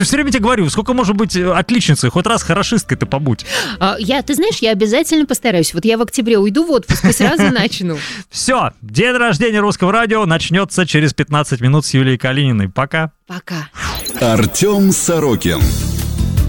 Все время тебе говорю, сколько может быть отличницей, хоть раз хорошисткой ты побудь. Ты знаешь, я обязательно постараюсь. Вот я в октябре уйду в отпуск и сразу начну. Все, день рождения Русского радио начнется через 15 минут с Юлией Калининой. Пока. Пока. Артем Сорокин.